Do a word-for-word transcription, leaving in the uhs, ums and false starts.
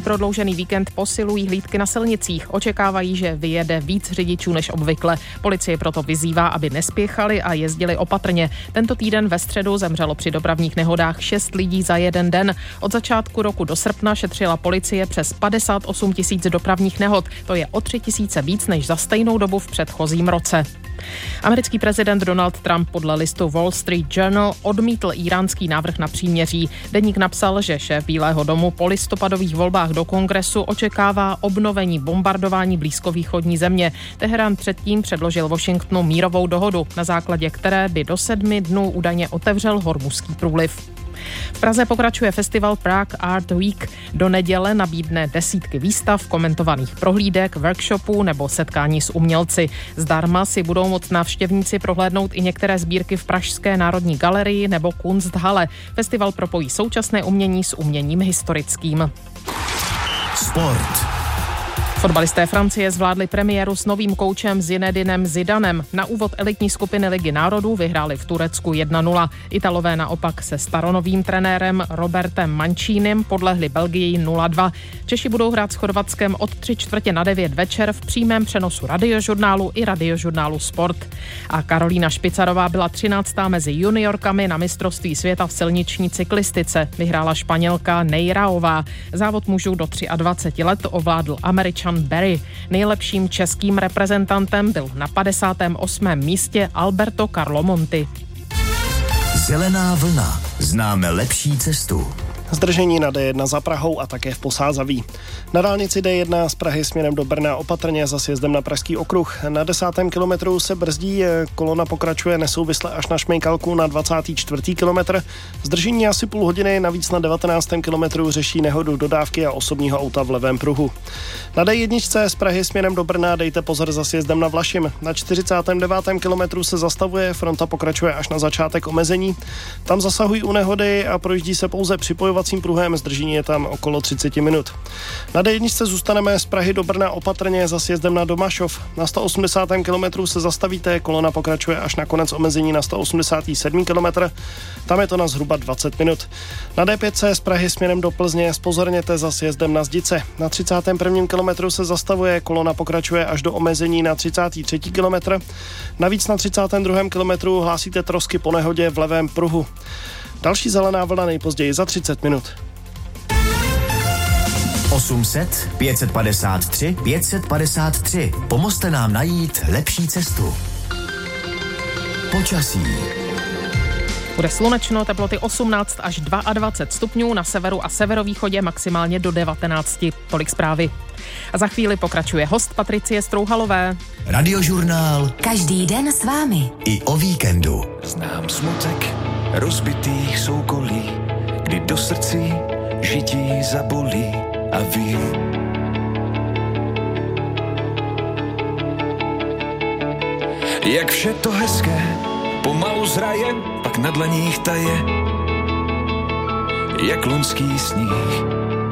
prodloužený víkend posilují hlídky na silnicích. Očekávají, že vyjede víc řidičů než obvykle. Policie proto vyzývá, aby nespěchali a jezdili opatrně. Tento týden ve středu zemřelo při dopravních nehodách šest lidí za jeden den. Od začátku roku do srpna šetřila policie přes padesát osm tisíc dopravních nehod. To je o tři tisíce víc než za stejnou dobu v předchozím roce. Americký prezident Donald Trump podle listu Wall Street Journal odmítl íránský návrh na příměří. Deník napsal, že šéf Bílého domu po listopadových volbách do Kongresu očekává obnovení bombardování blízkovýchodní země. Teherán předtím předložil Washingtonu mírovou dohodu, na základě které by do sedmi dnů údajně otevřel Hormuzský průliv. V Praze pokračuje festival Prague Art Week. Do neděle nabídne desítky výstav, komentovaných prohlídek, workshopů nebo setkání s umělci. Zdarma si budou moct návštěvníci prohlédnout i některé sbírky v Pražské národní galerii nebo Kunsthalle. Festival propojí současné umění s uměním historickým. Sport. Fotbalisté Francie zvládli premiéru s novým koučem Zinedinem Zidanem. Na úvod elitní skupiny Ligy národů vyhráli v Turecku jedna nula. Italové naopak se staronovým trenérem Robertem Mancínim podlehli Belgii nula dva. Češi budou hrát s Chorvatskem od tři čtvrtě na devět večer v přímém přenosu Radiožurnálu i Radiožurnálu Sport. A Karolína Špicarová byla třináctá mezi juniorkami na mistrovství světa v silniční cyklistice. Vyhrála Španělka Neiraová. Závod mužů do dvaceti třech let ovládl Američan Barry. Nejlepším českým reprezentantem byl na padesátém osmém místě Alberto Carlomonti. Zelená vlna. Známe lepší cestu. Zdržení na dé jedna za Prahou a také v Posázaví. Na dálnici dé jedna z Prahy směrem do Brna opatrně za sjezdem na Pražský okruh. Na desátém kilometru se brzdí, kolona pokračuje nesouvisle až na Šmejkalku na dvacátý čtvrtý kilometr. Zdržení asi půl hodiny, navíc na devatenáctém kilometru řeší nehodu dodávky a osobního auta v levém pruhu. Na dé jedna z Prahy směrem do Brna dejte pozor za sjezdem na Vlašim. Na čtyřicátém devátém kilometru se zastavuje, fronta pokračuje až na začátek omezení. Tam zasahují u nehody a projíždí se pouze připojovat pruhem, zdržení je tam okolo třicet minut. Na dé jedna zůstaneme z Prahy do Brna opatrně za sjezdem na Domašov. Na sto osmdesátém kilometru se zastavíte, kolona pokračuje až na konec omezení na sto osmdesátý sedmý kilometr. Tam je to na zhruba dvacet minut. Na dé pět z Prahy směrem do Plzně zpozorněte za sjezdem na Zdice. Na třicátém prvním kilometru se zastavuje, kolona pokračuje až do omezení na třicátý třetí kilometr. Navíc na třicátém druhém kilometru hlásíte trosky po nehodě v levém pruhu. Další zelená vlna nejpozději za třicet minut. osm set, pět set padesát tři, pět set padesát tři. Pomozte nám najít lepší cestu. Počasí. Bude slunečno, teploty osmnáct až dvacet dva stupňů, na severu a severovýchodě maximálně do devatenácti. Tolik zprávy. A za chvíli pokračuje host Patricie Strouhalové. Radiožurnál. Každý den s vámi. I o víkendu. Znám smutek rozbitých soukolí, kdy do srdcí žití zabolí a vím. Jak vše to hezké pomalu zraje, pak na dlaních taje, jak loňský sníh.